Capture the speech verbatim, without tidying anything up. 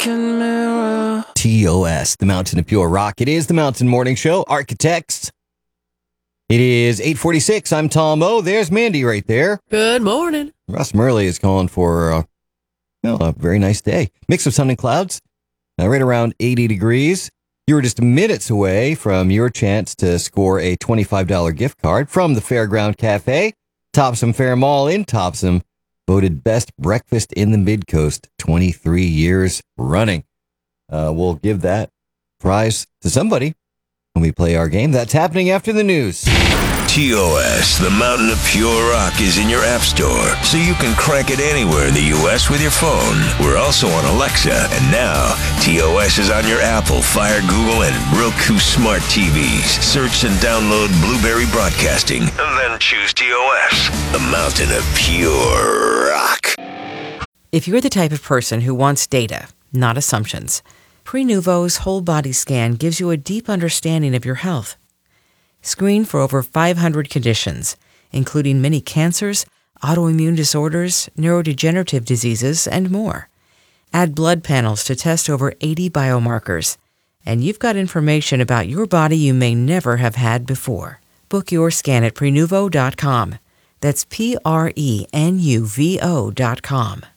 mirror. T O S, the Mountain of Pure Rock. It is the Mountain Morning Show. Architects. It is eight forty-six. I'm Tom O. There's Mandy right there. Good morning. Russ Murley is calling for uh, well, a very nice day. Mix of sun and clouds. Uh, right around eighty degrees. You were just minutes away from your chance to score a twenty-five dollars gift card from the Fairground Cafe. Topsom Fair Mall in Topsom. Voted best breakfast in the Mid-Coast twenty-three years running. Uh, we'll give that prize to somebody when we play our game. That's happening after the news. T O S, the Mountain of Pure Rock, is in your app store, so you can crank it anywhere in the U S with your phone. We're also on Alexa, and now T O S is on your Apple, Fire, Google, and Roku smart T Vs. Search and download Blueberry Broadcasting, and then choose T O S, the Mountain of Pure Rock. If you're the type of person who wants data, not assumptions, Prenuvo's whole body scan gives you a deep understanding of your health. Screen for over five hundred conditions, including many cancers, autoimmune disorders, neurodegenerative diseases, and more. Add blood panels to test over eighty biomarkers, and you've got information about your body you may never have had before. Book your scan at Prenuvo dot com. That's P R E N U V O dot com.